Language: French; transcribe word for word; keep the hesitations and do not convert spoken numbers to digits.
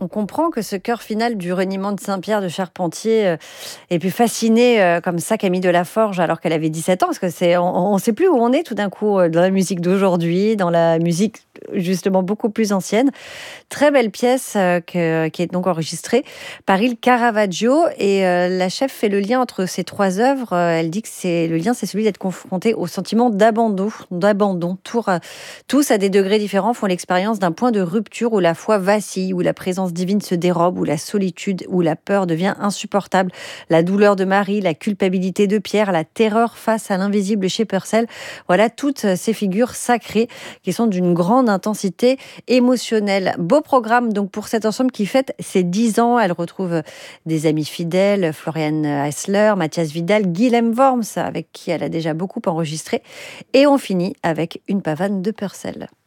On comprend que ce chœur final du Reniement de Saint-Pierre de Charpentier euh, ait pu fasciner euh, comme ça Camille Delaforge alors qu'elle avait dix-sept ans, parce que c'est, on ne sait plus où on est tout d'un coup euh, dans la musique d'aujourd'hui, dans la musique justement beaucoup plus ancienne. Très belle pièce euh, que- qui est donc enregistrée par Il Caravaggio, et euh, la chef fait le lien entre ces trois œuvres. Euh, elle dit que c'est le lien, c'est celui d'être confronté au sentiment d'abandon, d'abandon. Tour à- Tous, à des degrés différents, font l'expérience d'un point de rupture où la foi vacille, où la présence divine se dérobe, où la solitude, où la peur devient insupportable. La douleur de Marie, la culpabilité de Pierre, la terreur face à l'invisible chez Purcell. Voilà toutes ces figures sacrées qui sont d'une grande intensité émotionnelle. Beau programme donc pour cet ensemble qui fête ses dix ans. Elle retrouve des amis fidèles, Florian Heisler, Mathias Vidal, Guilhem Worms, avec qui elle a déjà beaucoup enregistré. Et on finit avec une pavane de Purcell.